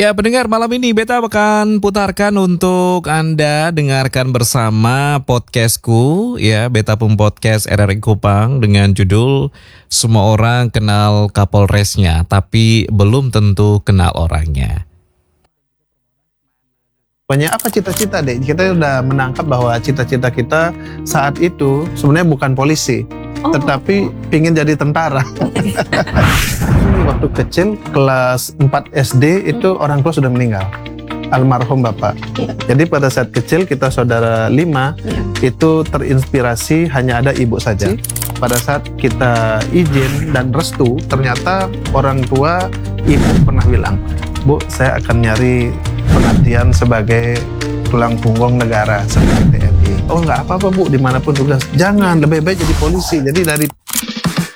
Ya, pendengar, malam ini Beta akan putarkan untuk Anda dengarkan bersama podcastku, ya, Beta Pum Podcast RRI Kupang dengan judul Semua Orang Kenal Kapolresnya, tapi belum tentu kenal orangnya. Banyak apa cita-cita, Dek? Kita udah menangkap bahwa cita-cita kita saat itu sebenarnya bukan polisi, tetapi pingin jadi tentara. Waktu kecil, kelas 4 SD itu orang tua sudah meninggal, almarhum bapak. Jadi pada saat kecil kita saudara 5 itu terinspirasi hanya ada ibu saja. Pada saat kita izin dan restu, ternyata orang tua ibu pernah bilang, "Bu, saya akan nyari pengabdian sebagai tulang punggung negara seperti TNI." "Oh, nggak apa-apa, Bu, dimanapun tugas." "Jangan, lebih baik jadi polisi." Jadi dari